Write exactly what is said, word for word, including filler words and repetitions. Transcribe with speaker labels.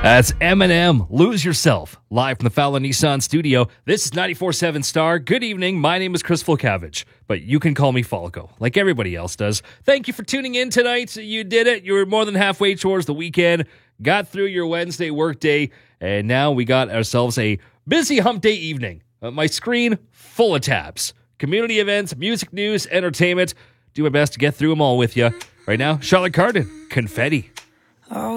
Speaker 1: That's Eminem, Lose Yourself, live from the Fowler Nissan studio. This is ninety-four point seven Star. Good evening. My name is Chris Fulcavage, but you can call me Falco, like everybody else does. Thank you for tuning in tonight. You did it. You were more than halfway towards the weekend, got through your Wednesday workday, and now we got ourselves a busy hump day evening. Uh, my screen full of tabs. Community events, music news, entertainment. Do my best to get through them all with you. Right now, Charlotte Cardin, Confetti.
Speaker 2: Oh.